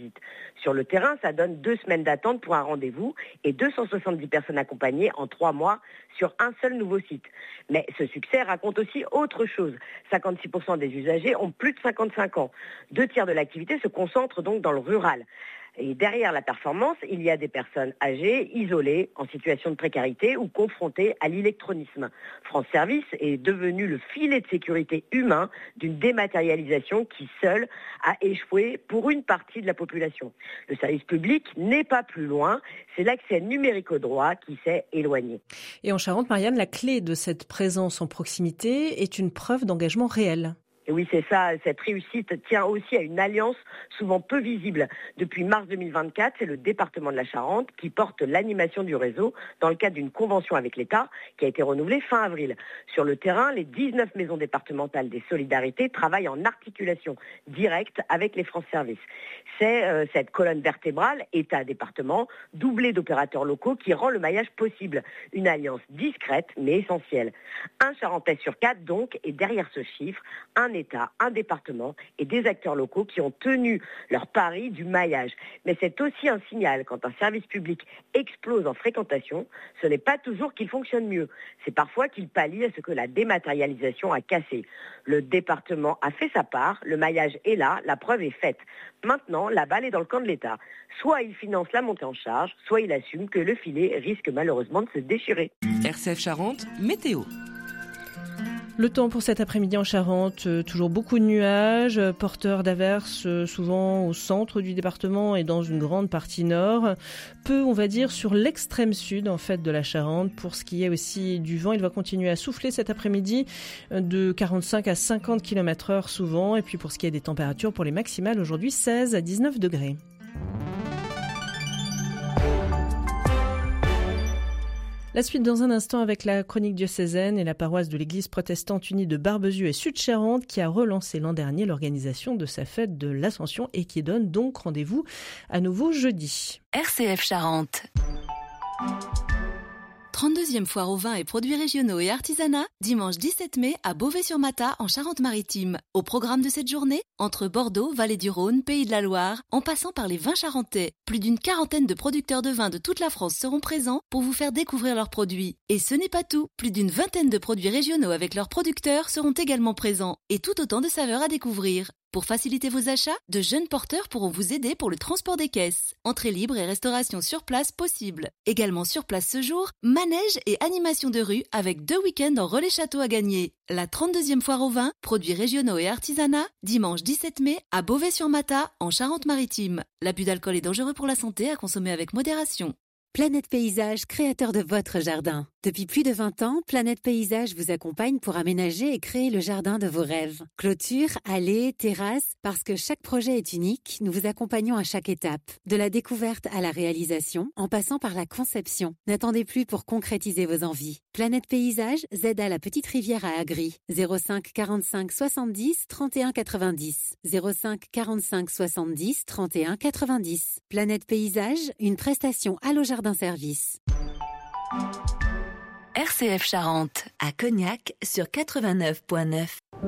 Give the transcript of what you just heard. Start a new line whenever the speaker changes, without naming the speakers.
vite. Sur le terrain, ça donne 2 semaines d'attente pour un rendez-vous et 270 personnes accompagnées en 3 mois sur un seul nouveau site. Mais ce succès raconte aussi autre chose. 56% des usagers ont plus de 55 ans. 2/3 de l'activité se concentre donc dans le rural. Et derrière la performance, il y a des personnes âgées, isolées, en situation de précarité ou confrontées à l'électronisme. France Service est devenu le filet de sécurité humain d'une dématérialisation qui, seule, a échoué pour une partie de la population. Le service public n'est pas plus loin, c'est l'accès numérique au droit qui s'est éloigné.
Et en Charente, Marianne, la clé de cette présence en proximité est une preuve d'engagement réel.
Et oui, c'est ça. Cette réussite tient aussi à une alliance souvent peu visible. Depuis mars 2024, c'est le département de la Charente qui porte l'animation du réseau dans le cadre d'une convention avec l'État qui a été renouvelée fin avril. Sur le terrain, les 19 maisons départementales des solidarités travaillent en articulation directe avec les France Services. C'est cette colonne vertébrale, État-département, doublée d'opérateurs locaux qui rend le maillage possible. Une alliance discrète mais essentielle. Un Charentais sur 4 donc, et derrière ce chiffre, un État, un département et des acteurs locaux qui ont tenu leur pari du maillage. Mais c'est aussi un signal quand un service public explose en fréquentation, ce n'est pas toujours qu'il fonctionne mieux. C'est parfois qu'il pallie à ce que la dématérialisation a cassé. Le département a fait sa part, le maillage est là, la preuve est faite. Maintenant, la balle est dans le camp de l'État. Soit il finance la montée en charge, soit il assume que le filet risque malheureusement de se déchirer.
RCF Charente, météo.
Le temps pour cet après-midi en Charente, toujours beaucoup de nuages, porteurs d'averses souvent au centre du département et dans une grande partie nord. Peu, on va dire, sur l'extrême sud en fait de la Charente. Pour ce qui est aussi du vent, il va continuer à souffler cet après-midi de 45 à 50 km/h souvent. Et puis pour ce qui est des températures, pour les maximales aujourd'hui, 16 à 19 degrés. La suite dans un instant avec la chronique diocésaine et la paroisse de l'Église protestante unie de Barbezieux et Sud-Charente qui a relancé l'an dernier l'organisation de sa fête de l'Ascension et qui donne donc rendez-vous à nouveau jeudi.
RCF Charente. 32e foire aux vins et produits régionaux et artisanat, dimanche 17 mai à Beauvais-sur-Mata en Charente-Maritime. Au programme de cette journée, entre Bordeaux, Vallée-du-Rhône, Pays de la Loire, en passant par les vins charentais, plus d'une quarantaine de producteurs de vins de toute la France seront présents pour vous faire découvrir leurs produits. Et ce n'est pas tout, plus d'une vingtaine de produits régionaux avec leurs producteurs seront également présents, et tout autant de saveurs à découvrir. Pour faciliter vos achats, de jeunes porteurs pourront vous aider pour le transport des caisses. Entrée libre et restauration sur place possible. Également sur place ce jour, manège et animation de rue avec 2 week-ends en relais château à gagner. La 32e foire aux vins, produits régionaux et artisanat, dimanche 17 mai à Beauvais-sur-Mata en Charente-Maritime. L'abus d'alcool est dangereux pour la santé, à consommer avec modération.
Planète Paysage, créateur de votre jardin. Depuis plus de 20 ans, Planète Paysage vous accompagne pour aménager et créer le jardin de vos rêves. Clôture, allées, terrasses, parce que chaque projet est unique, nous vous accompagnons à chaque étape. De la découverte à la réalisation, en passant par la conception. N'attendez plus pour concrétiser vos envies. Planète Paysage, ZA la Petite Rivière à Agri. 05 45 70 31 90. 05 45 70 31 90. Planète Paysage, une prestation Allo Jardin Service.
RCF Charente, à Cognac sur 89.9.